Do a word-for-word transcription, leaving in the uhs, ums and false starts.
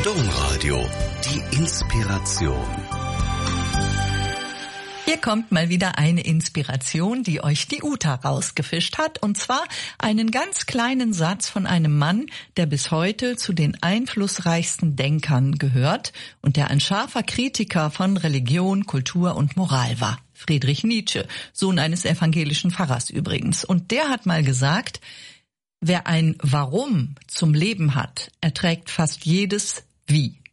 Domradio, die Inspiration. Hier kommt mal wieder eine Inspiration, die euch die Uta rausgefischt hat. Und zwar einen ganz kleinen Satz von einem Mann, der bis heute zu den einflussreichsten Denkern gehört und der ein scharfer Kritiker von Religion, Kultur und Moral war. Friedrich Nietzsche, Sohn eines evangelischen Pfarrers übrigens. Und der hat mal gesagt, wer ein Warum zum Leben hat, erträgt fast jedes Wie.